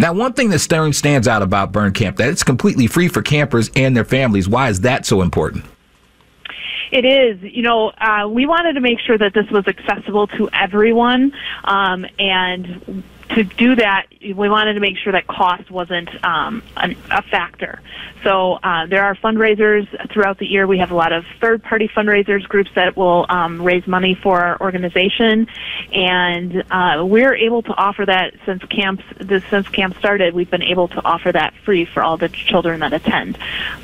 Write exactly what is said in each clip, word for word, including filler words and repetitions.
Now, one thing that Stern stands out about Burn Camp, that it's completely free for campers and their families. Why is that so important? It is. You know, uh, we wanted to make sure that this was accessible to everyone, um, and to do that, we wanted to make sure that cost wasn't um, an, a factor. So uh, there are fundraisers throughout the year. We have a lot of third-party fundraisers, groups that will um, raise money for our organization, and uh, we're able to offer that since camps. This, since camp started, we've been able to offer that free for all the children that attend.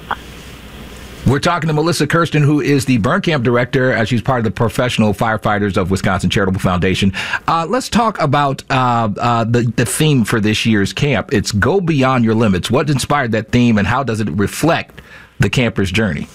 We're talking to Melissa Kirsten, who is the Burn Camp director, as she's part of the Professional Firefighters of Wisconsin Charitable Foundation. Uh, let's talk about uh, uh, the, the theme for this year's camp. It's Go Beyond Your Limits. What inspired that theme, and how does it reflect the camper's journey?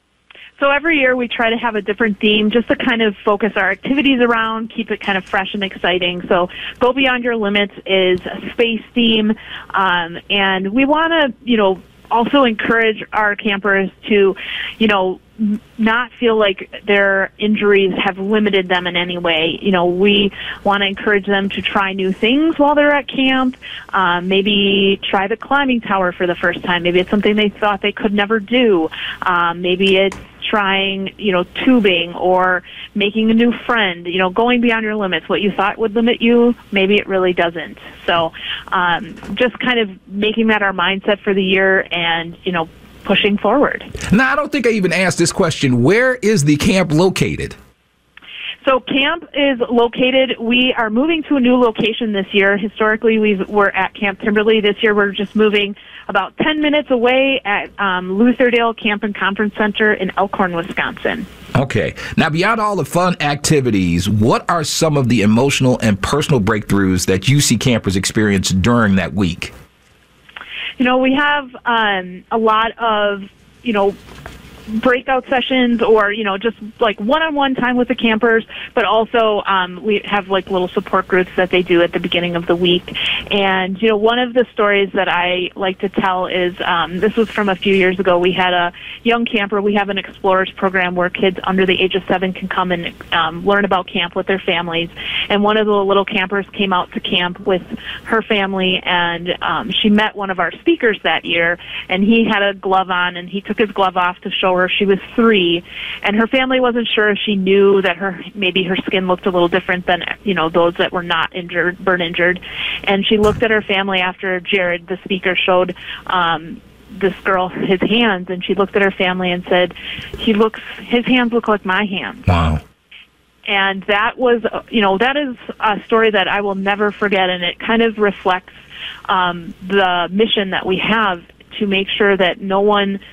So every year we try to have a different theme just to kind of focus our activities around, keep it kind of fresh and exciting. So Go Beyond Your Limits is a space theme, um, and we want to, you know, also encourage our campers to, you know, not feel like their injuries have limited them in any way. You know, we want to encourage them to try new things while they're at camp. Um, maybe try the climbing tower for the first time. Maybe it's something they thought they could never do. Um, maybe it's trying, you know, tubing or making a new friend, you know, going beyond your limits. What you thought would limit you, maybe it really doesn't. So um, just kind of making that our mindset for the year and, you know, pushing forward. Now, I don't think I even asked this question. Where is the camp located? So camp is located, we are moving to a new location this year. Historically, we were at Camp Timberley. This year, we're just moving about ten minutes away at um, Lutherdale Camp and Conference Center in Elkhorn, Wisconsin. Okay. Now, beyond all the fun activities, what are some of the emotional and personal breakthroughs that you see campers experience during that week? You know, we have um, a lot of, you know, breakout sessions or, you know, just like one-on-one time with the campers, but also um, we have like little support groups that they do at the beginning of the week. And, you know, one of the stories that I like to tell is, um, this was from a few years ago. We had a young camper. We have an Explorers program where kids under the age of seven can come and um, learn about camp with their families. And one of the little campers came out to camp with her family, and um, she met one of our speakers that year, and he had a glove on, and he took his glove off to show her. She was three, and her family wasn't sure if she knew that her maybe her skin looked a little different than, you know, those that were not injured, burn injured. And she looked at her family after Jared, the speaker, showed um, this girl his hands, and she looked at her family and said, "He looks, his hands look like my hands." Wow. And that was, you know, that is a story that I will never forget, and it kind of reflects um, the mission that we have to make sure that no one